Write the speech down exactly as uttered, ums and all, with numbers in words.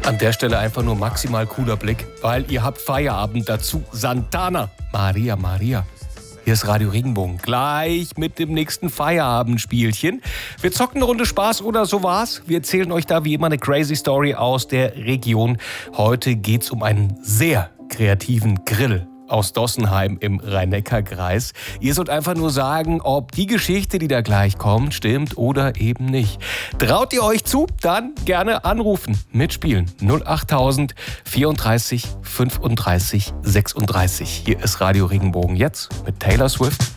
An der Stelle einfach nur maximal cooler Blick, weil ihr habt Feierabend dazu. Santana, Maria, Maria. Hier ist Radio Regenbogen, gleich mit dem nächsten Feierabendspielchen. Wir zocken eine Runde Spaß oder so was. Wir erzählen euch da wie immer eine crazy Story aus der Region. Heute geht's um einen sehr kreativen Grill aus Dossenheim im Rhein-Neckar-Kreis. Ihr sollt einfach nur sagen, ob die Geschichte, die da gleich kommt, stimmt oder eben nicht. Traut ihr euch zu? Dann gerne anrufen, mitspielen. null achttausend vierunddreißig fünfunddreißig sechsunddreißig. Hier ist Radio Regenbogen jetzt mit Taylor Swift.